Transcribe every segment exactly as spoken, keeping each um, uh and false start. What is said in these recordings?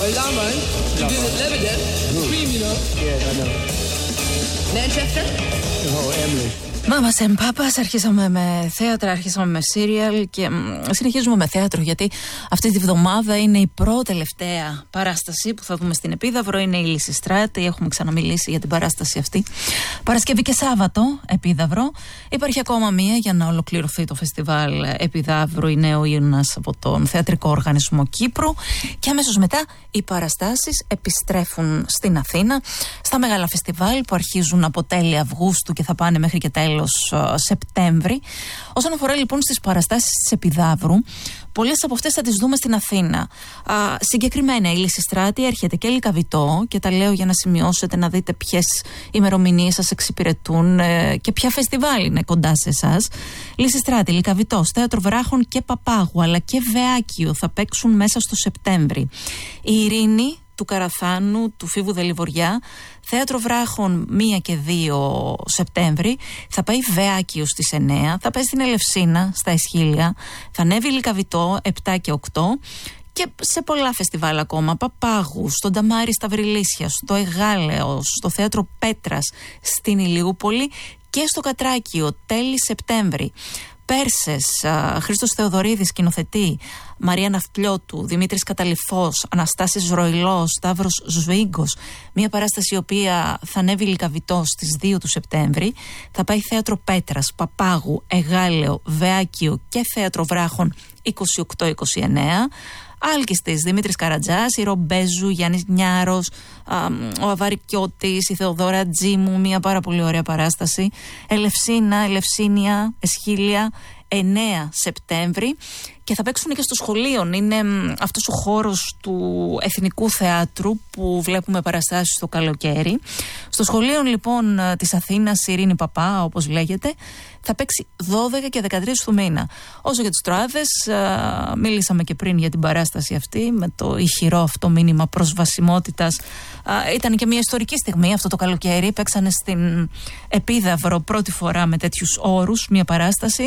Or Laman. You did it Lebanon. Cream, you know. Yeah, I know. Manchester. Oh, Emily. Μάμας and Papas, αρχίσαμε με θέατρα, αρχίσαμε με σύριαλ και μ, συνεχίζουμε με θέατρο, γιατί αυτή τη βδομάδα είναι η πρώτη-τελευταία παράσταση που θα δούμε στην Επίδαυρο, είναι η Λυσιστράτη. Έχουμε ξαναμιλήσει για την παράσταση αυτή. Παρασκευή και Σάββατο, Επίδαυρο. Υπάρχει ακόμα μία για να ολοκληρωθεί το φεστιβάλ Επιδαύρου, η Νέο Ίωνας από τον Θεατρικό Οργανισμό Κύπρου. Και αμέσως μετά οι παραστάσεις επιστρέφουν στην Αθήνα, στα μεγάλα φεστιβάλ που αρχίζουν από τέλη Αυγούστου και θα πάνε μέχρι και τέλος Σεπτέμβρη. Όσον αφορά λοιπόν στις παραστάσεις της Επιδαύρου, πολλές από αυτές θα τις δούμε στην Αθήνα. Α, συγκεκριμένα η Λυσιστράτη έρχεται και Λυκαβητό, και τα λέω για να σημειώσετε, να δείτε ποιες ημερομηνίες σας εξυπηρετούν ε, και ποια φεστιβάλ είναι κοντά σε εσάς. Λυσιστράτη, Λυκαβητός, Θέατρο Βράχων και Παπάγου, αλλά και Βεάκιο θα παίξουν μέσα στο Σεπτέμβρη. Η Ειρήνη του Καραθάνου, του Φίβου Δελιβοριά, Θέατρο Βράχων μία και δύο Σεπτέμβρη, θα πάει Βεάκιο στις εννέα, θα πάει στην Ελευσίνα στα Εσχίλια, θα ανέβει Λυκαβητό επτά και οκτώ και σε πολλά φεστιβάλ ακόμα, Παπάγου, στον Ταμάρι στα Βρυλίσια, στο Εγάλεο, στο Θέατρο Πέτρας στην Ηλιούπολη και στο Κατράκιο τέλη Σεπτέμβρη. Πέρσες, Χρήστος Θεοδωρίδης σκηνοθετεί, Μαρία Ναυπλιώτου, Δημήτρης Καταλυφός, Αναστάσης Ροηλός, Σταύρος Σβίγκος. Μια παράσταση η οποία θα ανέβει Λυκαβητό στις δύο του Σεπτέμβρη. Θα πάει Θέατρο Πέτρας, Παπάγου, Εγάλεο, Βεάκιο και Θέατρο Βράχων είκοσι οκτώ είκοσι εννέα. Άλκηστης, Δημήτρης Καρατζάς, η Ρομπέζου, Γιάννης Νιάρος, α, ο Αβαρικιώτης, η Θεοδόρα Τζίμου, μια πάρα πολύ ωραία παράσταση. Ελευσίνα, Ελευσίνια, Εσχίλια, εννέα Σεπτέμβρη. Και θα παίξουν και στο σχολείο. Είναι μ, αυτός ο χώρος του Εθνικού Θεάτρου που βλέπουμε παραστάσεις το καλοκαίρι. Στο σχολείο λοιπόν της Αθήνας, η Ειρήνη Παπά, όπως λέγεται, θα παίξει δώδεκα και δεκατρείς του μήνα. Όσο για τους Τροάδες, α, μίλησαμε και πριν για την παράσταση αυτή, με το ηχηρό αυτό μήνυμα προσβασιμότητας. Α, ήταν και μια ιστορική στιγμή αυτό το καλοκαίρι. Παίξανε στην Επίδαυρο πρώτη φορά με τέτοιους όρους μια παράσταση.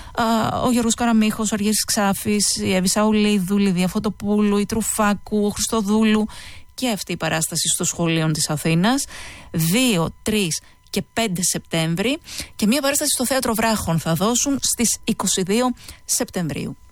Α, ο Γιώργος Καραμίχος, ο Αργύρης Ξάφης, η Εύη Σαουλίδου, η Λιδία Φωτοπούλου, η Τρουφάκου, ο Χριστοδούλου, και αυτή η παράσταση στο σχολείο της Αθήνας. δύο, τρεις και πέντε Σεπτέμβρη, και μια παράσταση στο Θέατρο Βράχων θα δώσουν στις είκοσι δύο Σεπτεμβρίου.